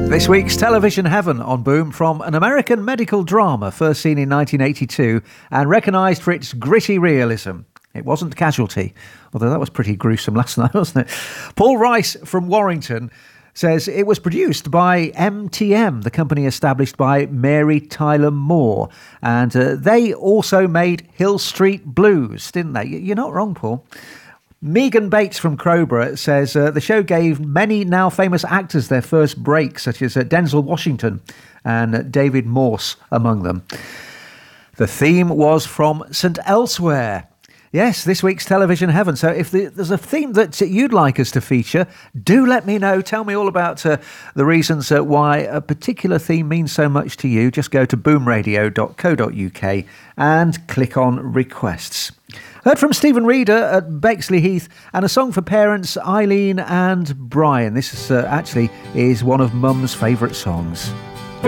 This week's Television Heaven on Boom from an American medical drama first seen in 1982 and recognised for its gritty realism. It wasn't Casualty, although that was pretty gruesome last night, wasn't it? Paul Rice from Warrington says it was produced by MTM, the company established by Mary Tyler Moore. And they also made Hill Street Blues, didn't they? You're not wrong, Paul. Megan Bates from Crowborough says the show gave many now famous actors their first break, such as Denzel Washington and David Morse among them. The theme was from St Elsewhere. Yes, this week's Television Heaven. So if there's a theme that you'd like us to feature, do let me know. Tell me all about the reasons why a particular theme means so much to you. Just go to boomradio.co.uk and click on Requests. Heard from Stephen Reeder at Bexley Heath and a song for parents Eileen and Brian. This is actually is one of Mum's favourite songs.